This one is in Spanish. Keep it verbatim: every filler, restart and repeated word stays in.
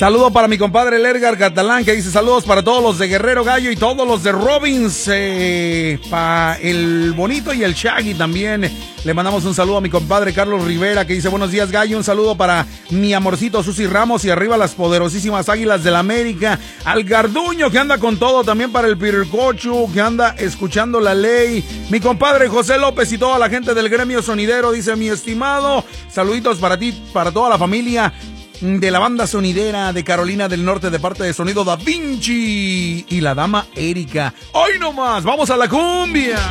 Saludo para mi compadre el Edgar Catalán, que dice saludos para todos los de Guerrero Gallo y todos los de Robbins, eh, para el Bonito y el Shaggy también. Le mandamos un saludo a mi compadre Carlos Rivera, que dice buenos días Gallo. Un saludo para mi amorcito Susi Ramos y arriba las poderosísimas Águilas del América. Al Garduño, que anda con todo, también para el Pircochu, que anda escuchando la ley. Mi compadre José López y toda la gente del gremio sonidero, dice mi estimado. Saluditos para ti, para toda la familia de la banda sonidera de Carolina del Norte, de parte de Sonido Da Vinci y la dama Erika. Hoy nomás, vamos a la cumbia.